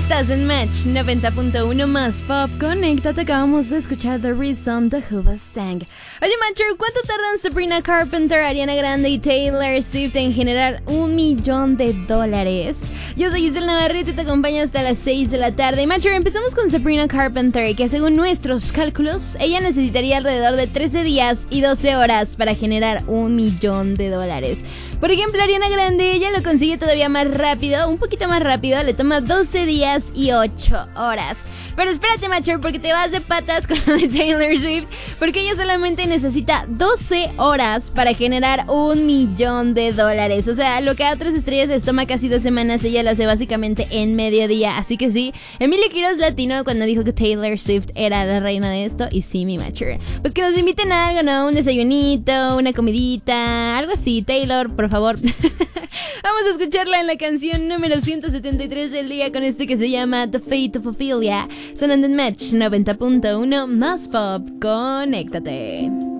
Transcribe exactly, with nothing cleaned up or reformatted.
Estás en Match noventa punto uno más Pop. Conéctate, acabamos de escuchar The Reason de Hoobastank. Oye, Matcher, ¿cuánto tardan Sabrina Carpenter, Ariana Grande y Taylor Swift en generar un millón de dólares? Yo soy Giselle Navarrete y te acompaño hasta las seis de la tarde. Matcher, empezamos con Sabrina Carpenter, que según nuestros cálculos, ella necesitaría alrededor de trece días y doce horas para generar un millón de dólares. Por ejemplo, Ariana Grande, ella lo consigue todavía más rápido, un poquito más rápido, le toma doce días y ocho horas. Pero espérate, Matcher, porque te vas de patas con lo de Taylor Swift, porque ella solamente necesita doce horas para generar un millón de dólares. O sea, lo que a otras estrellas les toma casi dos semanas, ella lo hace básicamente en mediodía. Así que sí, Emilio Quiroz latino cuando dijo que Taylor Swift era la reina de esto. Y sí, mi Matcher, pues que nos inviten a algo, ¿no? Un desayunito, una comidita, algo así. Taylor, por favor. Vamos a escucharla en la canción número ciento setenta y tres del día con este que se llama The Fate of Ophelia. Sonando en Match noventa punto uno más Pop. Conéctate.